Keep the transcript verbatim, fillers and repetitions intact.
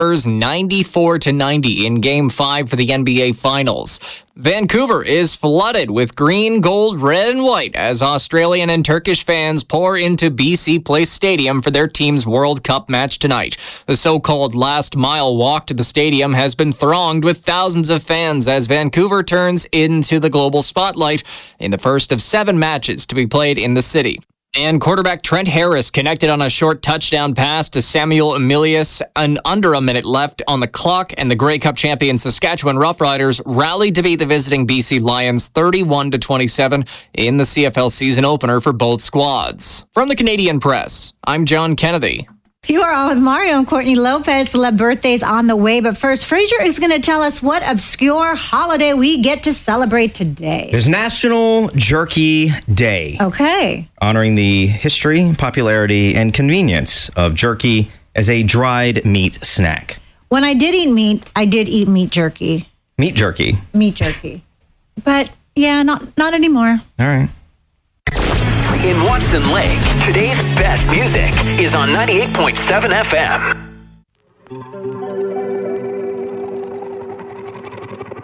ninety-four to ninety in Game five for the N B A Finals. Vancouver is flooded with green, gold, red, and white as Australian and Turkish fans pour into B C Place Stadium for their team's World Cup match tonight. The so-called last mile walk to the stadium has been thronged with thousands of fans as Vancouver turns into the global spotlight in the first of seven matches to be played in the city. And quarterback Trent Harris connected on a short touchdown pass to Samuel Emilius, and under a minute left on the clock, and the Grey Cup champion Saskatchewan Roughriders rallied to beat the visiting B C Lions thirty-one to twenty-seven in the C F L season opener for both squads. From the Canadian Press, I'm John Kennedy. You are on with Mario and Courtney Lopez. Celeb birthdays on the way. But first, Fraser is going to tell us what obscure holiday we get to celebrate today. There's National Jerky Day. Okay. Honoring the history, popularity, and convenience of jerky as a dried meat snack. When I did eat meat, I did eat meat jerky. Meat jerky? Meat jerky. But, yeah, not, not anymore. All right. In Watson Lake, today's best music is on ninety-eight point seven F M.